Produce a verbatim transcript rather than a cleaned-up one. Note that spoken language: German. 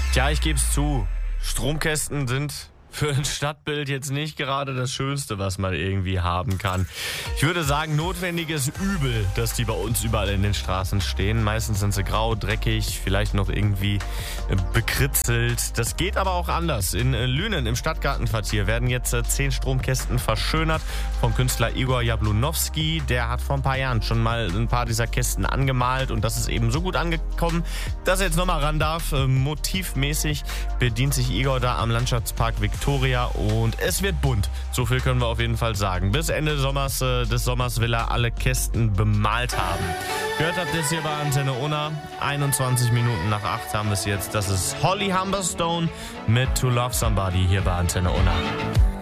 Tja, ich gebe es zu. Stromkästen sind für ein Stadtbild jetzt nicht gerade das Schönste, was man irgendwie haben kann. Ich würde sagen, notwendiges Übel, dass die bei uns überall in den Straßen stehen. Meistens sind sie grau, dreckig, vielleicht noch irgendwie bekritzelt. Das geht aber auch anders. In Lünen im Stadtgartenquartier werden jetzt zehn Stromkästen verschönert vom Künstler Igor Jablonowski. Der hat vor ein paar Jahren schon mal ein paar dieser Kästen angemalt und das ist eben so gut angekommen, dass er jetzt nochmal ran darf. Motivmäßig bedient sich Igor da am Landschaftspark Victoria. Victoria und es wird bunt. So viel können wir auf jeden Fall sagen. Bis Ende des Sommers, äh, des Sommers will er alle Kästen bemalt haben. Gehört habt ihr es hier bei Antenne Unna. einundzwanzig Minuten nach acht haben wir es jetzt. Das ist Holly Humberstone mit To Love Somebody hier bei Antenne Unna.